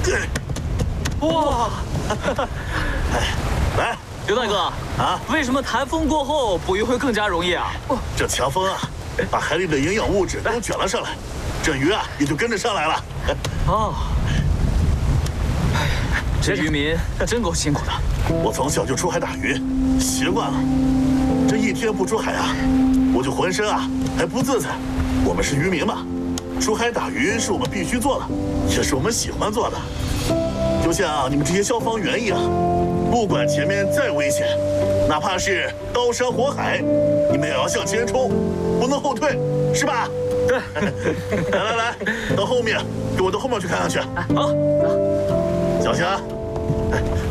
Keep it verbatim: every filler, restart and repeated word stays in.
哇！ 来， 刘大哥啊， 为什么台风过后捕鱼会更加容易啊？ 这强风啊，把海里的营养物质都卷了上来，这鱼啊也就跟着上来了。 哦，哎，这渔民真够辛苦的。 我从小就出海打鱼，习惯了。这一天不出海啊，我就浑身啊还不自在。我们是渔民嘛，出海打鱼是我们必须做的，也是我们喜欢做的。就像你们这些消防员一样，不管前面再危险，哪怕是刀山火海，你们也要向前冲，不能后退，是吧？ 对。 来来来，到后面，跟我到后面去看看去。 好，走。 小心啊！哎，